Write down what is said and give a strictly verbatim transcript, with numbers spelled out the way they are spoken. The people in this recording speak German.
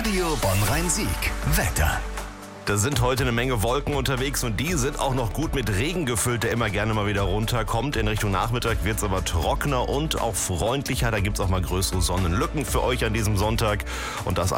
Radio Bonn-Rhein-Sieg. Wetter. Da sind heute eine Menge Wolken unterwegs und die sind auch noch gut mit Regen gefüllt, der immer gerne mal wieder runterkommt. In Richtung Nachmittag wird es aber trockener und auch freundlicher. Da gibt es auch mal größere Sonnenlücken für euch an diesem Sonntag. Und das